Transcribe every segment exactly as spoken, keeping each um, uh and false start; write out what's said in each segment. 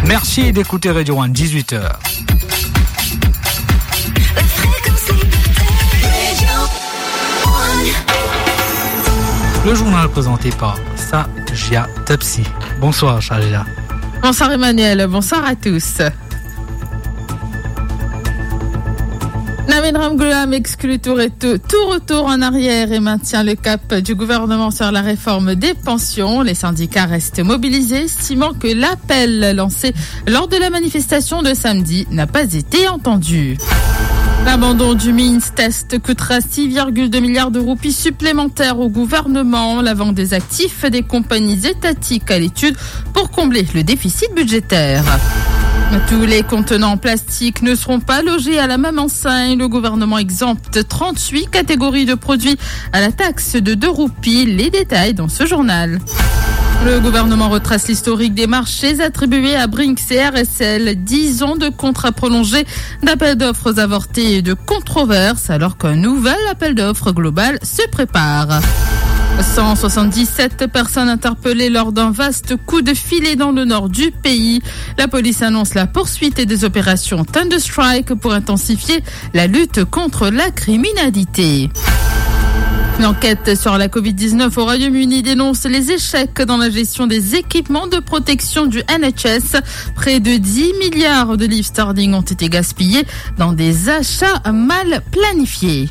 Merci d'écouter Radio One, dix-huit heures. Le journal présenté par Sajia Tepsi. Bonsoir Sajia. Bonsoir Emmanuel, bonsoir à tous. Navin Ramgoolam exclut tout, retour, tout retour en arrière et maintient le cap du gouvernement sur la réforme des pensions. Les syndicats restent mobilisés, estimant que l'appel lancé lors de la manifestation de samedi n'a pas été entendu. L'abandon du Means Test coûtera six virgule deux milliards de roupies supplémentaires au gouvernement. La vente des actifs des compagnies étatiques à l'étude pour combler le déficit budgétaire. Tous les contenants plastiques ne seront pas logés à la même enseigne. Le gouvernement exempte trente-huit catégories de produits à la taxe de deux roupies. Les détails dans ce journal. Le gouvernement retrace l'historique des marchés attribués à Brinks et R S L. dix ans de contrats prolongés, d'appels d'offres avortés et de controverses, alors qu'un nouvel appel d'offres global se prépare. cent soixante-dix-sept personnes interpellées lors d'un vaste coup de filet dans le nord du pays. La police annonce la poursuite des opérations Thunderstrike pour intensifier la lutte contre la criminalité. L'enquête sur la covid dix-neuf au Royaume-Uni dénonce les échecs dans la gestion des équipements de protection du N H S. Près de dix milliards de livres sterling ont été gaspillés dans des achats mal planifiés.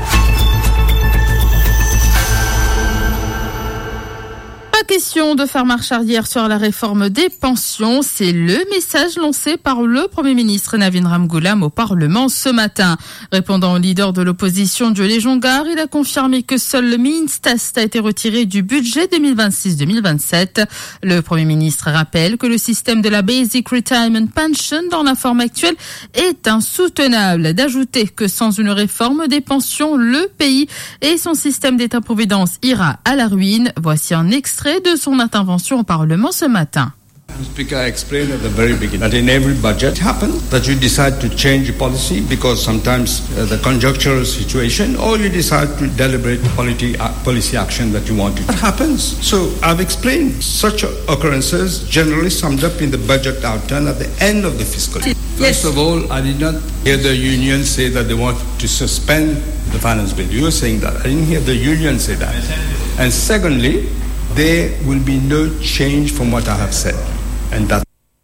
Question de faire marche arrière sur la réforme des pensions, c'est le message lancé par le Premier ministre Navin Ramgoolam au Parlement ce matin. Répondant au leader de l'opposition, Diolé Jongar, il a confirmé que seul le Means Test a été retiré du budget deux mille vingt-six deux mille vingt-sept. Le Premier ministre rappelle que le système de la Basic Retirement Pension dans la forme actuelle est insoutenable. D'ajouter que sans une réforme des pensions, le pays et son système d'État-providence ira à la ruine. Voici un extrait de son intervention au Parlement ce matin. Speaker, I explained at the very beginning that in every budget happens that you decide to change your policy because sometimes uh, the conjunctural situation, or you decide to deliberate policy, uh, policy action that you want to. That happens. So I've explained such occurrences generally summed up in the budget outturn at the end of the fiscal year. Yes. First of all, I did not hear the union say that they want to suspend the finance bill. You were saying that. I didn't hear the union say that. And secondly, there will be no change from what I have said. And that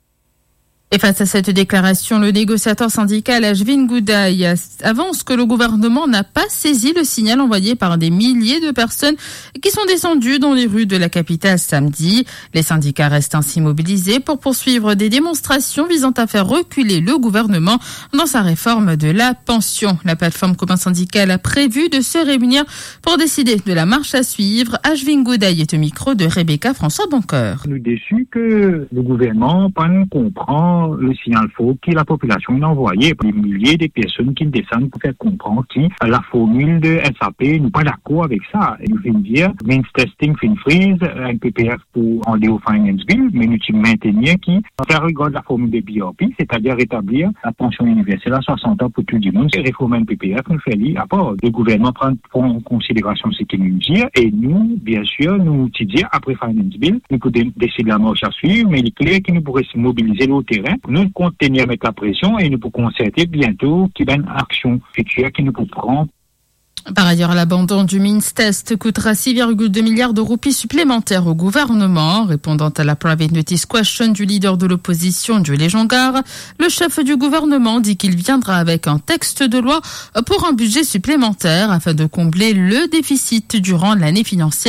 Et face à cette déclaration, le négociateur syndical Ashvin Goudaï avance que le gouvernement n'a pas saisi le signal envoyé par des milliers de personnes qui sont descendues dans les rues de la capitale samedi. Les syndicats restent ainsi mobilisés pour poursuivre des démonstrations visant à faire reculer le gouvernement dans sa réforme de la pension. La plateforme commun syndicale a prévu de se réunir pour décider de la marche à suivre. Ashvin Goudaï est au micro de Rebecca François Boncoeur. Nous déçus que le gouvernement ne comprend le signal faux que la population a envoyé par des milliers de personnes qui descendent pour faire comprendre que la formule de S A P n'est pas d'accord avec ça. Et nous venons dire, means testing, fin freeze, un P P F pour enlever au finance bill, mais nous maintenir qui faire regarder la formule de B R P, c'est-à-dire rétablir la pension universelle à soixante ans pour tout le monde. C'est réformer le P P F, nous fait lire, à part le gouvernement prend en considération ce qu'il nous dit, et nous, bien sûr, nous dire après finance bill, nous pouvons décider la marche à suivre, mais il est clair que nous pourrions se mobiliser au terrain. Nous continuons à mettre la pression et nous pouvons concerter bientôt qu'il y a une action future qui nous peut prendre. Par ailleurs, l'abandon du Means Test coûtera six virgule deux milliards de roupies supplémentaires au gouvernement. Répondant à la private notice question du leader de l'opposition, Diolé Jongar, le chef du gouvernement dit qu'il viendra avec un texte de loi pour un budget supplémentaire afin de combler le déficit durant l'année financière